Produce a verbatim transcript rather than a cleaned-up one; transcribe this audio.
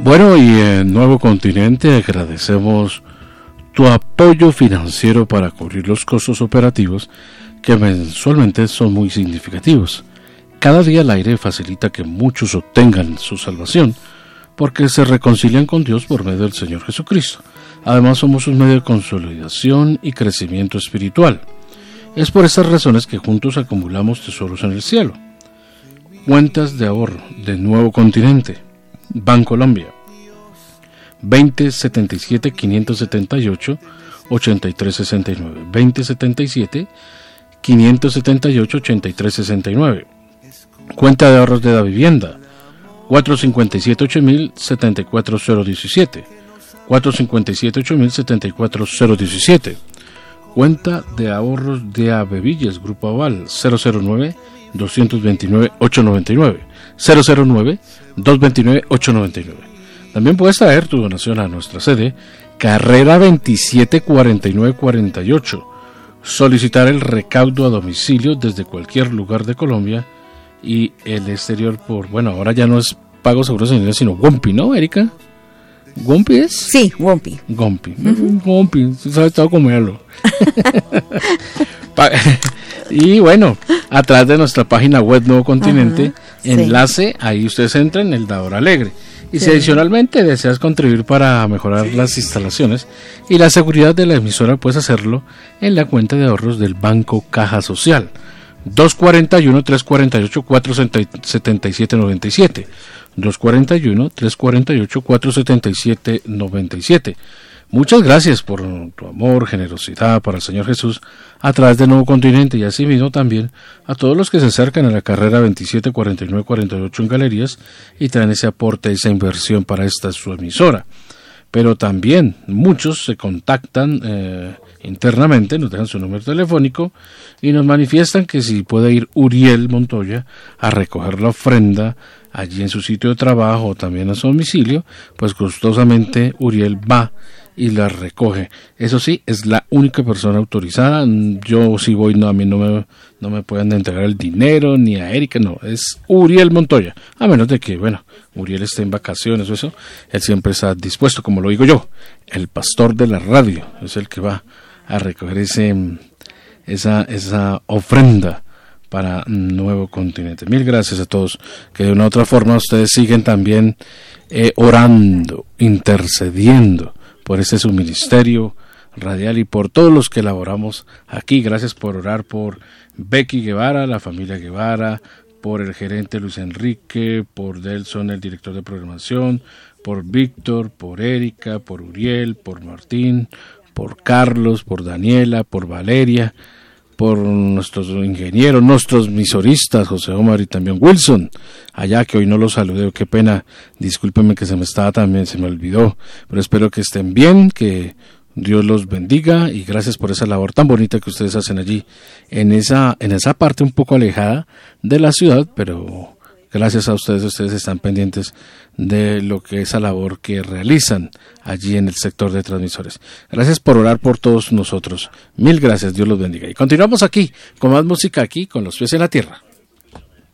Bueno, y en Nuevo Continente agradecemos tu apoyo financiero para cubrir los costos operativos que mensualmente son muy significativos. Cada día el aire facilita que muchos obtengan su salvación porque se reconcilian con Dios por medio del Señor Jesucristo. Además somos un medio de consolidación y crecimiento espiritual. Es por estas razones que juntos acumulamos tesoros en el cielo. Cuentas de ahorro de Nuevo Continente. Bancolombia veinte setenta y siete quinientos setenta y ocho ochenta y tres sesenta y nueve, veinte setenta y siete quinientos setenta y ocho ochenta y tres sesenta y nueve. Cuenta de ahorros de la vivienda cuatrocientos cincuenta y siete ocho mil setenta y cuatro cero diecisiete, cuatrocientos cincuenta y siete ocho mil setenta y cuatro cero diecisiete. Cuenta de ahorros de Avevilles Grupo Aval cero cero nueve dos dos nueve ocho nueve nueve, cero cero nueve dos dos nueve ocho nueve nueve. También puedes traer tu donación a nuestra sede, Carrera veintisiete cuarenta y nueve cuarenta y ocho. Solicitar el recaudo a domicilio desde cualquier lugar de Colombia y el exterior por, bueno, ahora ya no es Pago Seguro Señoría, sino Wompi, ¿no, Erika? ¿Wompi es? Sí, Wompi. Wompi. Uh-huh. Wompi, sabes todo comerlo. Y bueno, a través de nuestra página web Nuevo Continente, uh-huh, enlace, sí. Ahí ustedes entran en el Dador Alegre. Y sí. Si adicionalmente deseas contribuir para mejorar las instalaciones y la seguridad de la emisora, puedes hacerlo en la cuenta de ahorros del Banco Caja Social dos cuatro uno, tres cuatro ocho, cuatro siete siete nueve siete, dos cuatro uno, tres cuatro ocho, cuatro siete siete nueve siete. Muchas gracias por tu amor, generosidad para el Señor Jesús a través de Nuevo Continente, y asimismo también a todos los que se acercan a la carrera veintisiete cuarenta y nueve cuarenta y ocho en galerías y traen ese aporte, esa inversión para esta su emisora. Pero también muchos se contactan eh, internamente, nos dejan su número telefónico y nos manifiestan que si puede ir Uriel Montoya a recoger la ofrenda allí en su sitio de trabajo o también a su domicilio, pues gustosamente Uriel va y la recoge. Eso sí, es la única persona autorizada. Yo si voy, no, a mí no me, no me pueden entregar el dinero, ni a Erika, no, es Uriel Montoya, a menos de que, bueno, Uriel esté en vacaciones o eso, él siempre está dispuesto, como lo digo yo, el pastor de la radio, es el que va a recoger ese, esa, esa ofrenda para Nuevo Continente. Mil gracias a todos, que de una u otra forma ustedes siguen también eh, orando, intercediendo por este su ministerio radial y por todos los que elaboramos aquí. Gracias por orar por Becky Guevara, la familia Guevara, por el gerente Luis Enrique, por Delson, el director de programación, por Víctor, por Erika, por Uriel, por Martín, por Carlos, por Daniela, por Valeria, por nuestros ingenieros, nuestros misoristas, José Omar y también Wilson, allá que hoy no los saludé, qué pena, discúlpenme que se me estaba también, se me olvidó, pero espero que estén bien, que Dios los bendiga y gracias por esa labor tan bonita que ustedes hacen allí, en esa, en esa parte un poco alejada de la ciudad, pero gracias a ustedes, ustedes están pendientes de lo que esa labor que realizan allí en el sector de transmisores. Gracias por orar por todos nosotros. Mil gracias, Dios los bendiga. Y continuamos aquí con más música aquí con los pies en la tierra.